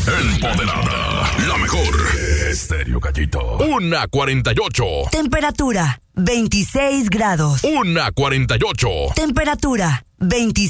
Empoderada. La mejor. Estéreo Gallito. 1:48. Temperatura 26 grados. 1:48. Temperatura 26